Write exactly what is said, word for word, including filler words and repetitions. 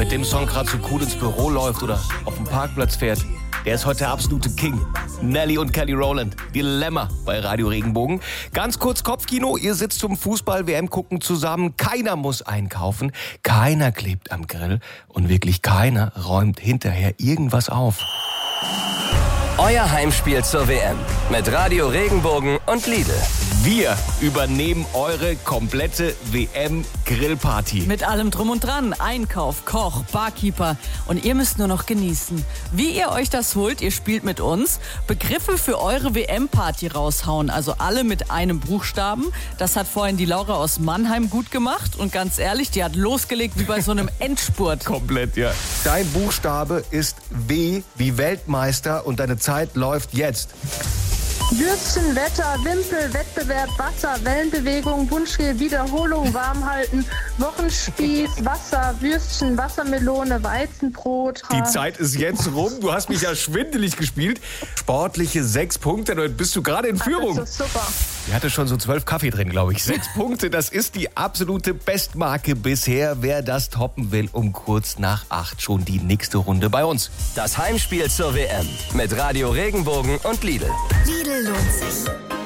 mit dem Song gerade so cool ins Büro läuft oder auf dem Parkplatz fährt, der ist heute der absolute King. Nelly und Kelly Rowland, Dilemma bei Radio Regenbogen. Ganz kurz Kopfkino, ihr sitzt zum Fußball-W M gucken zusammen. Keiner muss einkaufen, keiner klebt am Grill und wirklich keiner räumt hinterher irgendwas auf. Euer Heimspiel zur W M mit Radio Regenbogen und Lidl. Wir übernehmen eure komplette W M-Grillparty. Mit allem drum und dran. Einkauf, Koch, Barkeeper. Und ihr müsst nur noch genießen. Wie ihr euch das holt, ihr spielt mit uns. Begriffe für eure W M-Party raushauen. Also alle mit einem Buchstaben. Das hat vorhin die Laura aus Mannheim gut gemacht. Und ganz ehrlich, die hat losgelegt wie bei so einem Endspurt. Komplett, ja. Dein Buchstabe ist W wie Weltmeister und deine Zeit läuft jetzt. Würstchen, Wetter, Wimpel, Wettbewerb, Wasser, Wellenbewegung, Wunschgel, Wiederholung, Warmhalten, Wochenspieß, Wasser, Würstchen, Wassermelone, Weizenbrot. Die Zeit ist jetzt rum. Du hast mich ja schwindelig gespielt. Sportliche sechs Punkte. Dann bist du gerade in Führung. Das ist super. Die hatte schon so zwölf Kaffee drin, glaube ich. Sechs Punkte, das ist die absolute Bestmarke bisher. Wer das toppen will, um kurz nach acht schon die nächste Runde bei uns. Das Heimspiel zur W M mit Radio Regenbogen und Lidl. Lidl lohnt sich.